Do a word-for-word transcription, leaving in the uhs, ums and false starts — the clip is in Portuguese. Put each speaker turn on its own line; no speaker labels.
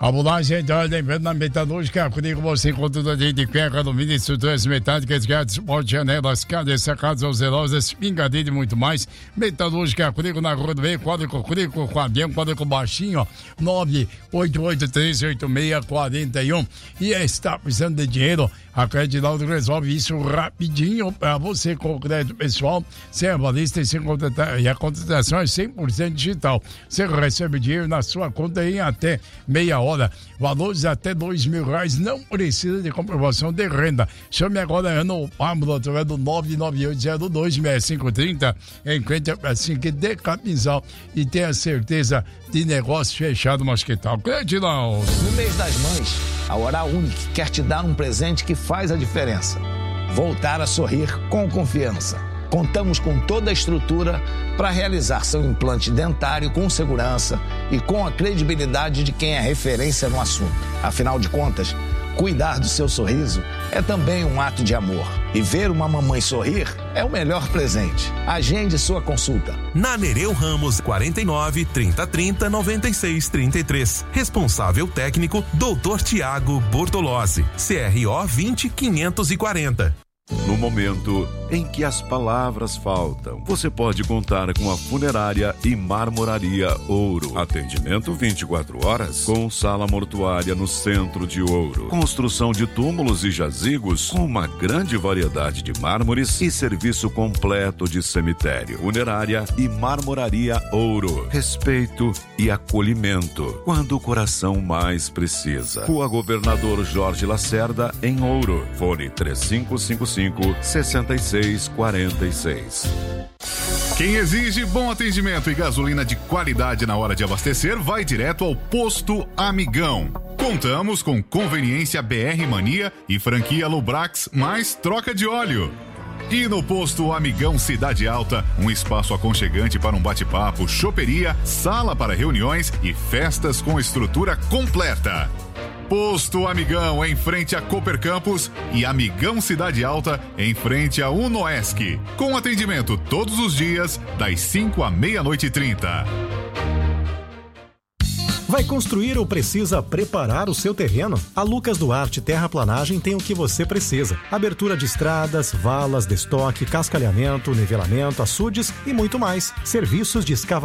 Ambulância então, lembrando na metalúrgica, comigo você com tudo de ferro, alumínio, estruturas metálicas, gatos, porte, janelas, cadeias, sacadas, zelosas, espingadeira e muito mais. Metalúrgica, comigo na rua do meio, código comigo com a Bianca, código baixinho, nove oito oito três oito seis quatro um. E está precisando de dinheiro, a Creditaldo resolve isso rapidinho para você com crédito pessoal, sem avalista e sem contratar, e a contratação é cem por cento digital. Você recebe dinheiro na sua conta em até meia hora. Valores até dois mil reais, não precisa de comprovação de renda. Chame agora no Pablo através do nove nove oito zero dois seis cinco três zero. Enquanto assim que dê capital e tenha certeza de negócio fechado, mas que tal? Creditaldo.
No mês das mães, a Oral Unique quer te dar um presente que faz a diferença. Voltar a sorrir com confiança. Contamos com toda a estrutura para realizar seu implante dentário com segurança e com a credibilidade de quem é referência no assunto. Afinal de contas, cuidar do seu sorriso é também um ato de amor. E ver uma mamãe sorrir é o melhor presente. Agende sua consulta.
Na Nereu Ramos, quarenta e nove, trinta, trinta, noventa e seis, trinta e três. Responsável técnico, doutor Tiago Bortolozzi. C R O vinte, quinhentos e quarenta.
No momento em que as palavras faltam, você pode contar com a Funerária e Marmoraria Ouro. Atendimento vinte e quatro horas, com sala mortuária no centro de Ouro. Construção de túmulos e jazigos com uma grande variedade de mármores e serviço completo de cemitério. Funerária e Marmoraria Ouro. Respeito e acolhimento quando o coração mais precisa. Rua Governador Jorge Lacerda, em Ouro. Fone três cinco cinco cinco, seis seis quatro seis.
Quem exige bom atendimento e gasolina de qualidade na hora de abastecer vai direto ao Posto Amigão. Contamos com conveniência B R Mania e franquia Lubrax mais troca de óleo. E no Posto Amigão Cidade Alta, um espaço aconchegante para um bate-papo, choperia, sala para reuniões e festas com estrutura completa. Posto Amigão, em frente a Cooper Campus, e Amigão Cidade Alta, em frente a Unoesc. Com atendimento todos os dias, das cinco à meia-noite e trinta.
Vai construir ou precisa preparar o seu terreno? A Lucas Duarte Terraplanagem tem o que você precisa. Abertura de estradas, valas, destoque, cascalhamento, nivelamento, açudes e muito mais. Serviços de escavação